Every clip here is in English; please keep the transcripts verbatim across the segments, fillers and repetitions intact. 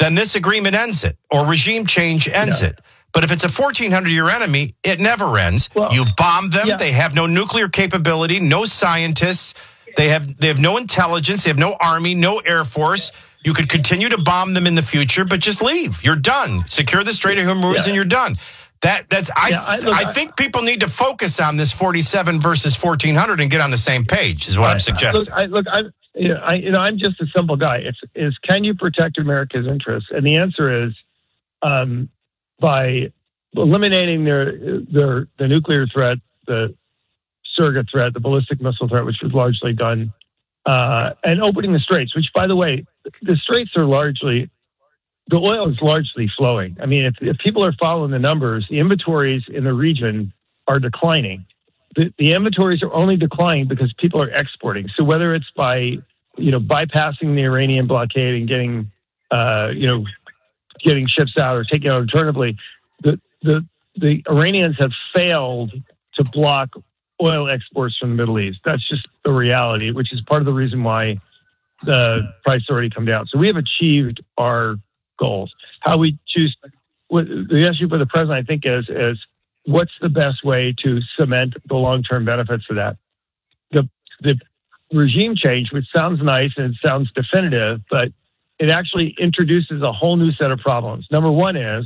then this agreement ends it, or regime change ends yeah. it. But if it's a fourteen hundred year enemy, it never ends. Well, you bomb them. yeah. They have no nuclear capability, no scientists. They have they have no intelligence. They have no army, no air force. You could continue to bomb them in the future, but just leave. You're done. Secure the Strait of Hormuz, yeah. and you're done. That that's I yeah, I, look, I think people need to focus on this forty-seven versus fourteen hundred and get on the same page. Is what I, I'm suggesting. I, look, I, look, I, you know, I, you know, I'm just a simple guy. It's is can you protect America's interests? And the answer is um, by eliminating their their the nuclear threat, the surrogate threat, the ballistic missile threat, which was largely done, uh, and opening the straits. Which, by the way, the straits are largely the oil is largely flowing. I mean, if, if people are following the numbers, the inventories in the region are declining. The, the inventories are only declining because people are exporting. So whether it's by, you know, bypassing the Iranian blockade and getting, uh, you know, getting ships out or taking out alternatively, the, the, the Iranians have failed to block oil exports from the Middle East. That's just the reality, which is part of the reason why the price already come down. So we have achieved our goals. How we choose, what, the issue for the president, I think, is, is what's the best way to cement the long-term benefits of that? The, the regime change, which sounds nice and it sounds definitive, but it actually introduces a whole new set of problems. Number one is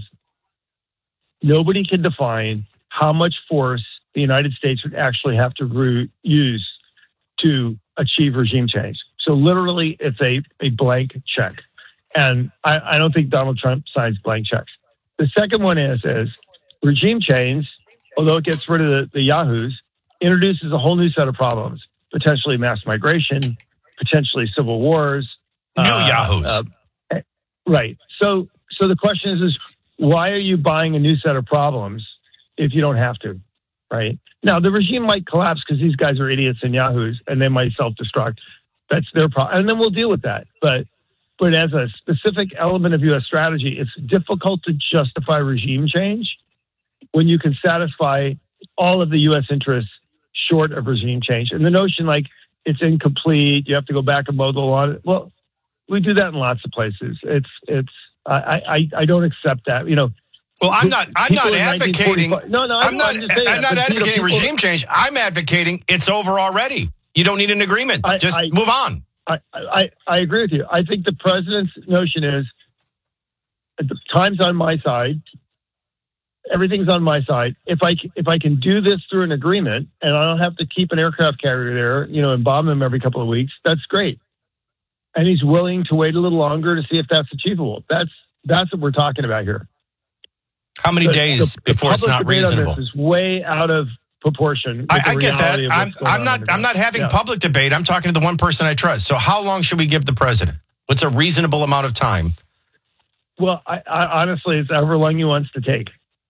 nobody can define how much force the United States would actually have to re- use to achieve regime change. So literally, it's a, a blank check. And I, I don't think Donald Trump signs blank checks. The second one is, is regime change, although it gets rid of the, the yahoos, introduces a whole new set of problems, potentially mass migration, potentially civil wars. New uh, yahoos. Uh, right. So so the question is, is, why are you buying a new set of problems if you don't have to, right? Now, the regime might collapse because these guys are idiots and yahoos, and they might self-destruct. That's their problem. And then we'll deal with that. But But as a specific element of U S strategy, it's difficult to justify regime change when you can satisfy all of the U S interests short of regime change. And the notion like it's incomplete, you have to go back and mow the lawn. Well, we do that in lots of places. It's it's I I, I don't accept that. You know. Well, I'm not. I'm not advocating. No, no, I'm not. I'm, I'm not that, advocating you know, people, regime change. I'm advocating it's over already. You don't need an agreement. I, Just I, move on. I, I, I agree with you. I think the president's notion is the time's on my side. Everything's on my side. If I if I can do this through an agreement and I don't have to keep an aircraft carrier there, you know, and bomb them every couple of weeks, that's great. And he's willing to wait a little longer to see if that's achievable. That's that's what we're talking about here. How many the, days the, before the it's not reasonable? This is way out of proportion. I, I get that. I'm, I'm not. I'm not having yeah. public debate. I'm talking to the one person I trust. So, how long should we give the president? What's a reasonable amount of time? Well, I, I, honestly, it's however long he wants to take.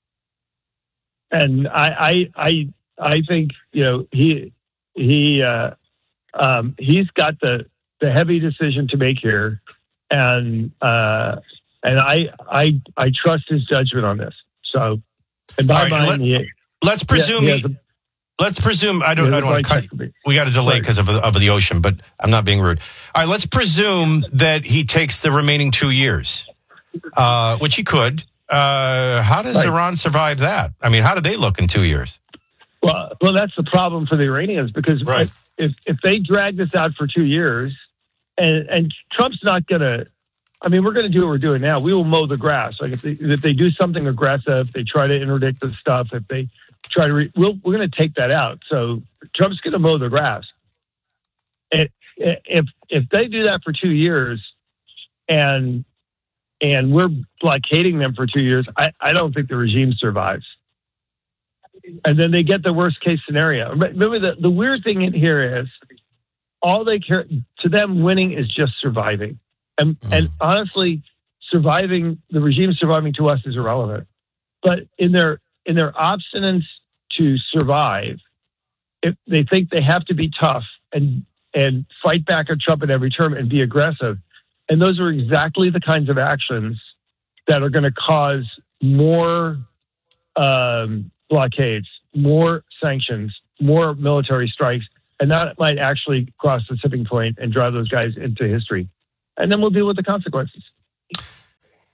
And I, I, I, I think you know he, he, uh, um, he's got the the heavy decision to make here, and uh, and I, I, I trust his judgment on this. So, in my right, mind, let, he, let's presume he, he. he a, let's presume I don't. I don't want to cut. To we got a delay because of, of the ocean, but I'm not being rude. All right, let's presume that he takes the remaining two years, uh, which he could. Uh, how does right. Iran survive that? I mean, how do they look in two years? Well, well, that's the problem for the Iranians because right. if if they drag this out for two years, and and Trump's not going to. I mean, we're going to do what we're doing now. We will mow the grass. Like if they, if they do something aggressive, they try to interdict the stuff. If they try to, re- we'll, we're going to take that out. So Trump's going to mow the grass. And if if they do that for two years, and and we're blockading them for two years, I, I don't think the regime survives. And then they get the worst case scenario. Remember, the, the weird thing in here is all they care to them winning is just surviving. And, mm. and honestly, surviving, the regime surviving to us is irrelevant. But in their in their obstinance to survive, if they think they have to be tough and and fight back at Trump at every turn and be aggressive. And those are exactly the kinds of actions that are going to cause more um, blockades, more sanctions, more military strikes. And that might actually cross the tipping point and drive those guys into history. And then we'll deal with the consequences.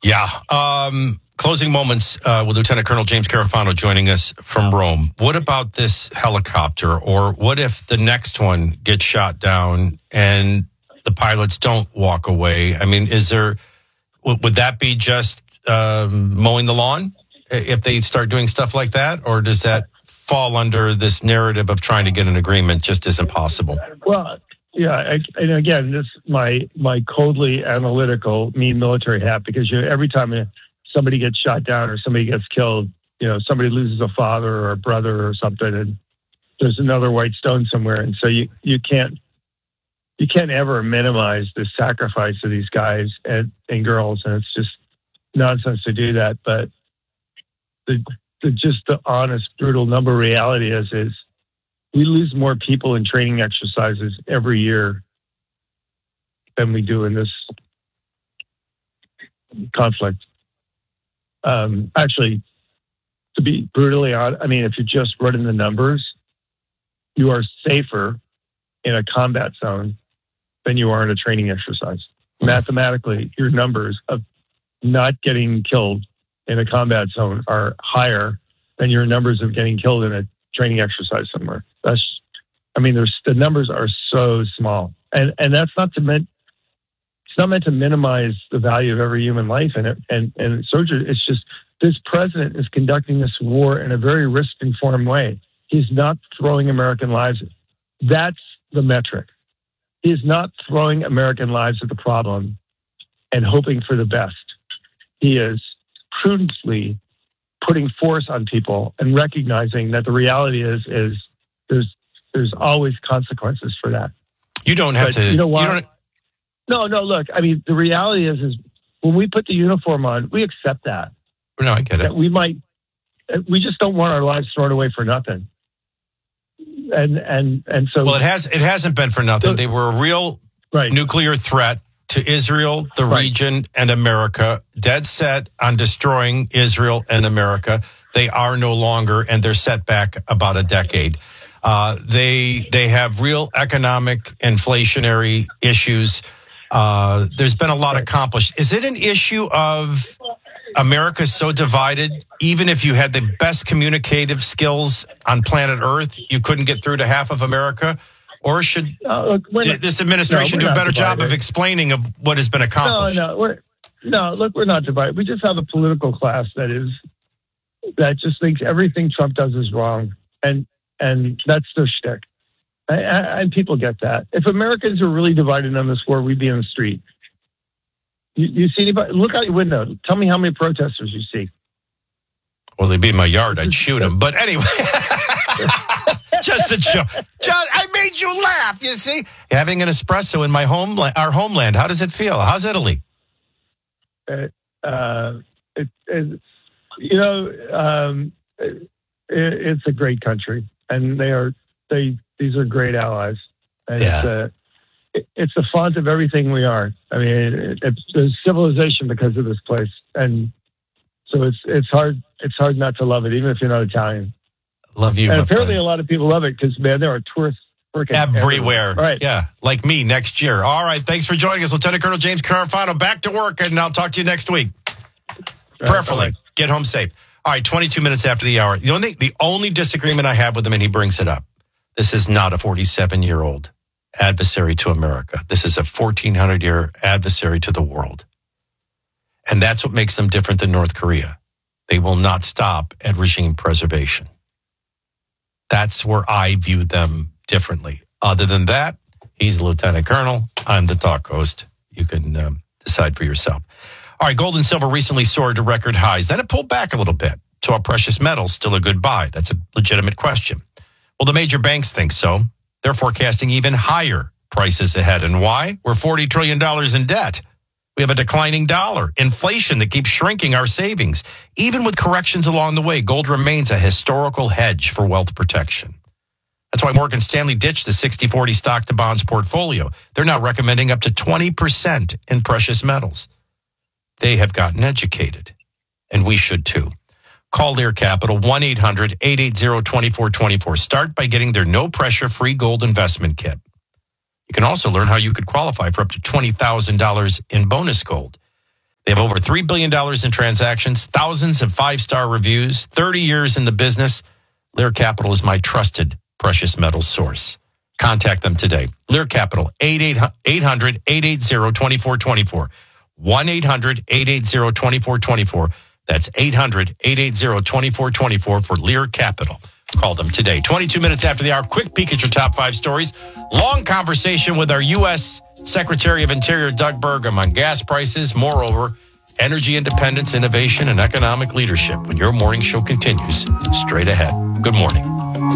Yeah. Um, closing moments uh, with Lieutenant Colonel James Carafano joining us from Rome. What about this helicopter? Or what if the next one gets shot down and the pilots don't walk away? I mean, is there, would that be just um, mowing the lawn if they start doing stuff like that? Or does that fall under this narrative of trying to get an agreement just isn't possible? Well, yeah, I, and again, this my my coldly analytical, mean military hat, because you know, every time somebody gets shot down or somebody gets killed, you know, somebody loses a father or a brother or something, and there's another white stone somewhere, and so you you can't you can't ever minimize the sacrifice of these guys and, and girls, and it's just nonsense to do that. But the, the just the honest, brutal number reality is is. We lose more people in training exercises every year than we do in this conflict. Um, actually, to be brutally honest, I mean, if you're just running the numbers, you are safer in a combat zone than you are in a training exercise. Mathematically, your numbers of not getting killed in a combat zone are higher than your numbers of getting killed in a training exercise somewhere. That's, I mean, there's the numbers are so small, and and that's not to meant. It's not meant to minimize the value of every human life, and it, and and soldiers. It's just this president is conducting this war in a very risk-informed way. He's not throwing American lives. That's the metric. He is not throwing American lives at the problem and hoping for the best. He is prudently putting force on people and recognizing that the reality is is there's there's always consequences for that. You don't have but to. You know what? You don't... No, no. Look, I mean, the reality is is when we put the uniform on, we accept that. No, I get it. That we might, we just don't want our lives thrown away for nothing. And and and so. Well, it has. It hasn't been for nothing. So, they were a real right. nuclear threat to Israel, the right. region, and America, dead set on destroying Israel and America. They are no longer, and they're set back about a decade. Uh, they they have real economic, inflationary issues. Uh, there's been a lot right. accomplished. Is it an issue of America so divided? Even if you had the best communicative skills on planet Earth, you couldn't get through to half of America? Or should uh, look, th- this administration no, do a better job of explaining of what has been accomplished? No, no, we're, no. Look, we're not divided. We just have a political class that is that just thinks everything Trump does is wrong, and and that's their shtick. I, I, and people get that. If Americans were really divided on this war, we'd be in the street. You, you see anybody? Look out your window. Tell me how many protesters you see. Well, they'd be in my yard. I'd shoot them. But anyway. Just a joke. Just, I made you laugh, you see. Having an espresso in my homeland, our homeland, how does it feel? How's Italy? Uh, uh, it, it, you know, um, it, it's a great country, and they are they. These are great allies, and yeah. it's a it, it's the font of everything we are. I mean, it, it's there's civilization because of this place, and so it's it's hard it's hard not to love it, even if you're not Italian. Love you. And apparently, a lot of people love it because, man, there are tourists working everywhere. everywhere. All right. Yeah, like me next year. All right. Thanks for joining us, Lieutenant Colonel James Carafano. Back to work, and I'll talk to you next week. Prayerfully. Right. Get home safe. All right. twenty-two minutes after the hour. The only the only disagreement I have with him, and he brings it up. This is not a forty-seven-year-old adversary to America. This is a fourteen hundred year adversary to the world, and that's what makes them different than North Korea. They will not stop at regime preservation. That's where I view them differently. Other than that, he's a lieutenant colonel. I'm the talk host. You can um, decide for yourself. All right, gold and silver recently soared to record highs. Then it pulled back a little bit. So are precious metals still a good buy? That's a legitimate question. Well, the major banks think so. They're forecasting even higher prices ahead. And why? We're forty trillion dollars in debt. We have a declining dollar, inflation that keeps shrinking our savings. Even with corrections along the way, gold remains a historical hedge for wealth protection. That's why Morgan Stanley ditched the sixty forty stock to bonds portfolio. They're now recommending up to twenty percent in precious metals. They have gotten educated, and we should too. Call Lear Capital, one eight hundred eight eight zero two four two four. Start by getting their no-pressure free gold investment kit. You can also learn how you could qualify for up to twenty thousand dollars in bonus gold. They have over three billion dollars in transactions, thousands of five-star reviews, thirty years in the business. Lear Capital is my trusted precious metals source. Contact them today. Lear Capital, eight hundred, eight eight zero, two four two four. one eight hundred, eight eight zero, two four two four. That's eight hundred, eight eight zero, two four two four for Lear Capital. Call them today. twenty-two minutes after the hour, quick peek at your top five stories. Long conversation with our U S Secretary of Interior, Doug Burgum, on gas prices. Moreover, energy independence, innovation, and economic leadership when your morning show continues straight ahead. Good morning.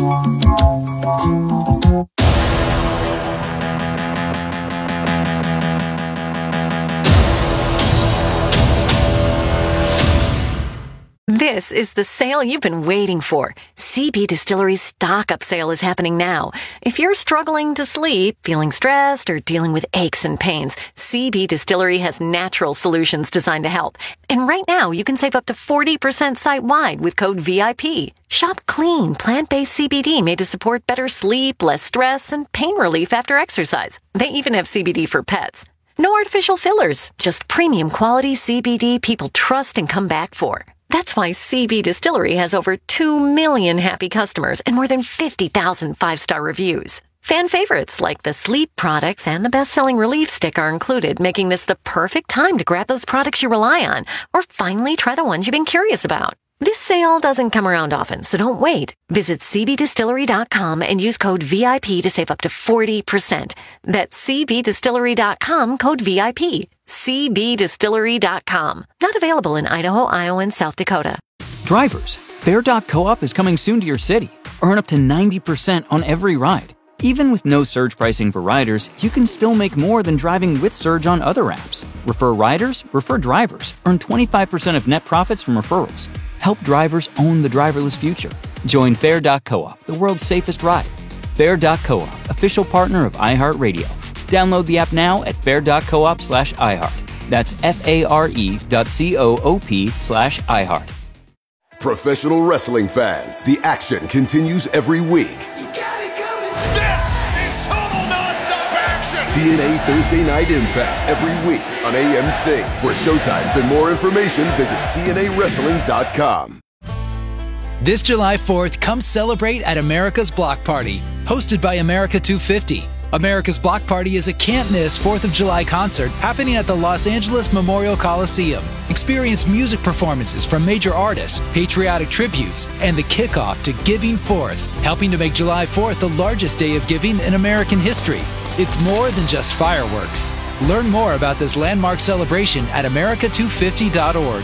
This is the sale you've been waiting for. C B Distillery's stock-up sale is happening now. If you're struggling to sleep, feeling stressed, or dealing with aches and pains, C B Distillery has natural solutions designed to help. And right now, you can save up to forty percent site-wide with code V I P. Shop clean, plant-based C B D made to support better sleep, less stress, and pain relief after exercise. They even have C B D for pets. No artificial fillers, just premium quality C B D people trust and come back for. That's why C B Distillery has over two million happy customers and more than fifty thousand five-star reviews. Fan favorites like the sleep products and the best-selling relief stick are included, making this the perfect time to grab those products you rely on or finally try the ones you've been curious about. This sale doesn't come around often, so don't wait. Visit C B distillery dot com and use code V I P to save up to forty percent. That's C B distillery dot com, code V I P. C B distillery dot com. Not available in Idaho, Iowa, and South Dakota. Drivers, Fair dot Co-op is coming soon to your city. Earn up to ninety percent on every ride. Even with no surge pricing for riders, you can still make more than driving with Surge on other apps. Refer riders, refer drivers. Earn twenty-five percent of net profits from referrals. Help drivers own the driverless future. Join Fair dot Co-op, the world's safest ride. Fair dot Co-op, official partner of iHeartRadio. Download the app now at fair dot coop slash iHeart. That's F-A-R-E dot C-O-O-P slash iHeart. Professional wrestling fans, the action continues every week. You got it coming. This is total nonstop action. T N A Thursday Night Impact every week on A M C. For showtimes and more information, visit T N A wrestling dot com. This July fourth, come celebrate at America's Block Party, hosted by America two fifty. America's Block Party is a can't-miss fourth of July concert happening at the Los Angeles Memorial Coliseum. Experience music performances from major artists, patriotic tributes, and the kickoff to Giving Fourth, helping to make July fourth the largest day of giving in American history. It's more than just fireworks. Learn more about this landmark celebration at america two fifty dot org.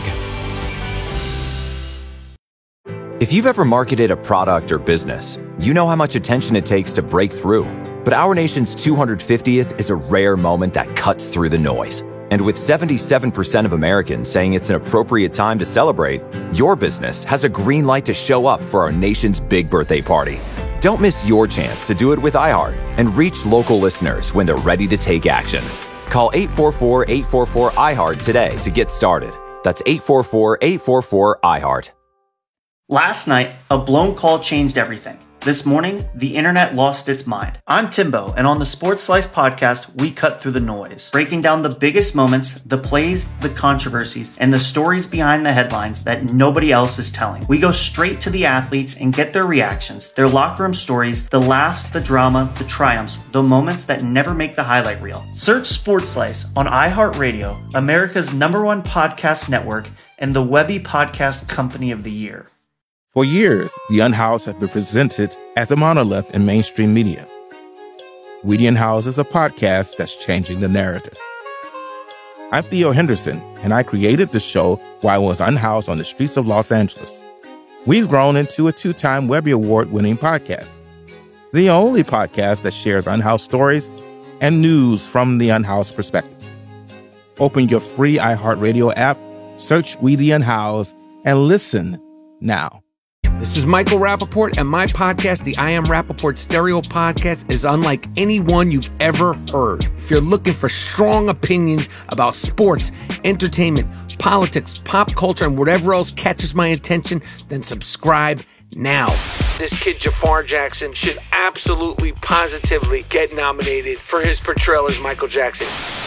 If you've ever marketed a product or business, you know how much attention it takes to break through. But our nation's two hundred fiftieth is a rare moment that cuts through the noise. And with seventy-seven percent of Americans saying it's an appropriate time to celebrate, your business has a green light to show up for our nation's big birthday party. Don't miss your chance to do it with iHeart and reach local listeners when they're ready to take action. Call eight four four, eight four four, iHeart today to get started. That's eight four four, eight four four, iHeart. Last night, a blown call changed everything. This morning, the internet lost its mind. I'm Timbo, and on the Sports Slice podcast, we cut through the noise, breaking down the biggest moments, the plays, the controversies, and the stories behind the headlines that nobody else is telling. We go straight to the athletes and get their reactions, their locker room stories, the laughs, the drama, the triumphs, the moments that never make the highlight reel. Search Sports Slice on iHeartRadio, America's number one podcast network, and the Webby Podcast Company of the Year. For years, The Unhoused has been presented as a monolith in mainstream media. We The Unhoused is a podcast that's changing the narrative. I'm Theo Henderson, and I created the show while I was unhoused on the streets of Los Angeles. We've grown into a two-time Webby Award-winning podcast, the only podcast that shares unhoused stories and news from the unhoused perspective. Open your free iHeartRadio app, search We The Unhoused, and listen now. This is Michael Rappaport, and my podcast, the I Am Rappaport Stereo Podcast, is unlike any one you've ever heard. If you're looking for strong opinions about sports, entertainment, politics, pop culture, and whatever else catches my attention, then subscribe now. This kid, Jafar Jackson, should absolutely, positively get nominated for his portrayal as Michael Jackson.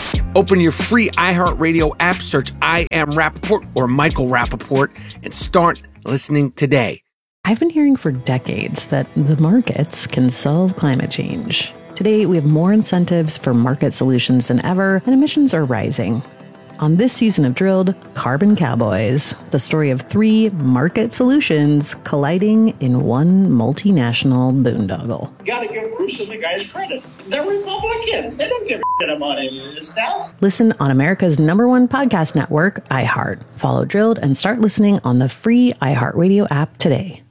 Open your free iHeartRadio app, search I Am Rappaport or Michael Rappaport, and start listening today. I've been hearing for decades that the markets can solve climate change. Today, we have more incentives for market solutions than ever, and emissions are rising. On this season of Drilled, Carbon Cowboys, the story of three market solutions colliding in one multinational boondoggle. You gotta give Bruce and the guys credit. They're Republicans. They don't give a shit about any of this now. Listen on America's number one podcast network, iHeart. Follow Drilled and start listening on the free iHeartRadio app today.